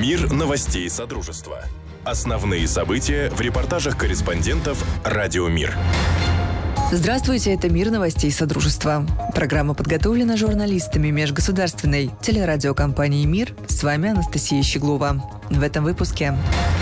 Мир новостей Содружества. Основные события в репортажах корреспондентов «Радио Мир». Здравствуйте, это «Мир новостей Содружества». Программа подготовлена журналистами межгосударственной телерадиокомпании «Мир». С вами Анастасия Щеглова. В этом выпуске.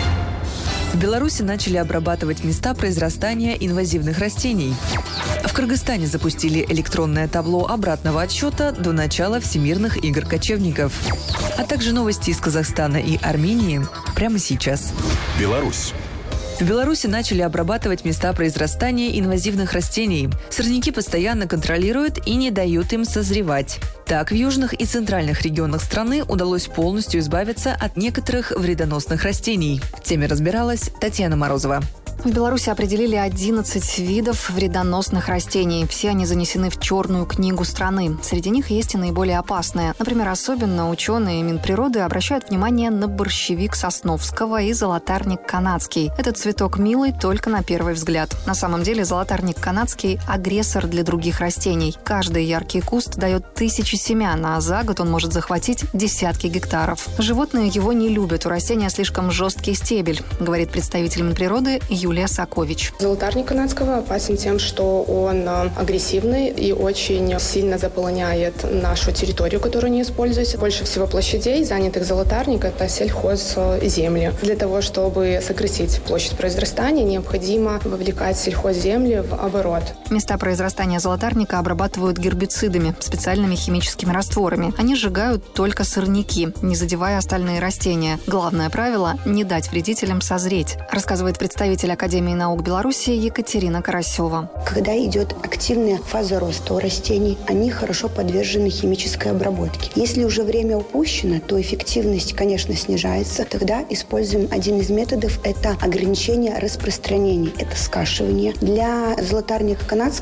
В Беларуси начали обрабатывать места произрастания инвазивных растений. В Кыргызстане запустили электронное табло обратного отсчета до начала Всемирных игр кочевников. А также новости из Казахстана и Армении прямо сейчас. Беларусь. В Беларуси начали обрабатывать места произрастания инвазивных растений. Сорняки постоянно контролируют и не дают им созревать. Так, в южных и центральных регионах страны удалось полностью избавиться от некоторых вредоносных растений. В теме разбиралась Татьяна Морозова. В Беларуси определили 11 видов вредоносных растений. Все они занесены в черную книгу страны. Среди них есть и наиболее опасные. Например, особенно ученые Минприроды обращают внимание на борщевик Сосновского и золотарник канадский. Этот цветок милый только на первый взгляд. На самом деле золотарник канадский – агрессор для других растений. Каждый яркий куст дает 1000 семян, а за год он может захватить десятки гектаров. Животные его не любят, у растения слишком жесткий стебель, говорит представитель Минприроды Юлия Сакович. Золотарник канадского опасен тем, что он агрессивный и очень сильно заполоняет нашу территорию, которую не используется. Больше всего площадей, занятых золотарник, это сельхозземли. Для того, чтобы сократить площадь произрастания, необходимо вовлекать сельхозземли в оборот. Места произрастания золотарника обрабатывают гербицидами, специальными химическими растворами. Они сжигают только сорняки, не задевая остальные растения. Главное правило – не дать вредителям созреть, рассказывает представитель Академии наук Беларуси Екатерина Карасева. Когда идет активная фаза роста у растений, они хорошо подвержены химической обработке. Если уже время упущено, то эффективность, конечно, снижается. Тогда используем один из методов – это ограничение распространения, это скашивание. Для золотарника канадского